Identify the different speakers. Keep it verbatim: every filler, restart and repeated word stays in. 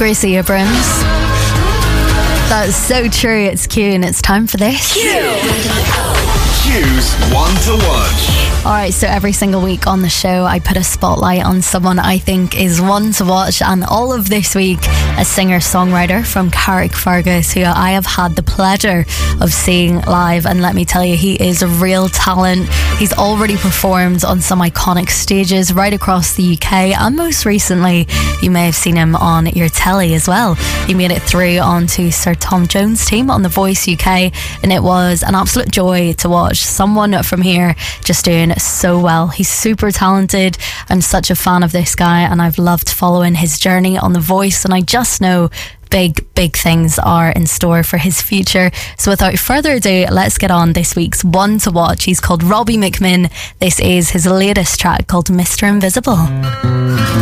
Speaker 1: Gracie Abrams. That's so true. It's Q and it's time for this.
Speaker 2: Q. Q's One to Watch.
Speaker 1: Alright, so every single week on the show I put a spotlight on someone I think is one to watch, and all of this week a singer-songwriter from Carrickfergus who I have had the pleasure of seeing live, and let me tell you, he is a real talent. He's already performed on some iconic stages right across the U K, and most recently you may have seen him on your telly as well. He made it through onto Sir Tom Jones' team on The Voice U K, and it was an absolute joy to watch someone from here just doing so well. He's super talented. I'm such a fan of this guy, and I've loved following his journey on The Voice, and I just know big, big things are in store for his future. So without further ado, let's get on this week's One to Watch. He's called Robbie McMinn. This is his latest track called Mister Invisible.